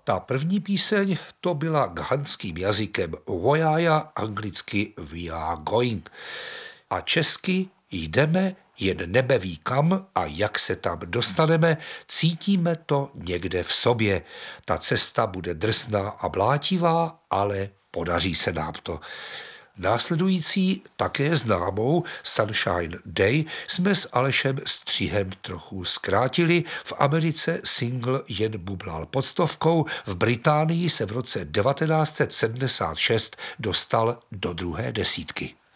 Ta první píseň to byla ghanským jazykem Vojaja, anglicky We are going. A česky Jdeme, jen nebe ví kam a jak se tam dostaneme, cítíme to někde v sobě. Ta cesta bude drsná a blátivá, ale podaří se nám to. Následující, také známou Sunshine Day jsme s Alešem Střihem trochu zkrátili. V Americe single jen bublal pod stovkou, v Británii se v roce 1976 dostal do druhé desítky.